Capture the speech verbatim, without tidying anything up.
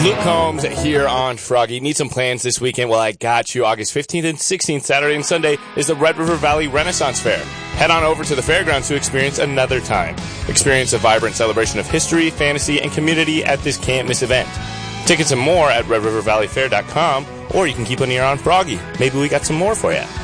Luke Combs here on Froggy. Need some plans this weekend? Well, I got you. August fifteenth and sixteenth, Saturday and Sunday, is the Red River Valley Renaissance Fair. Head on over to the fairgrounds to experience another time. Experience a vibrant celebration of history, fantasy, and community at this can't-miss event. Tickets and more at red river valley fair dot com, or you can keep an ear on Froggy. Maybe we got some more for you.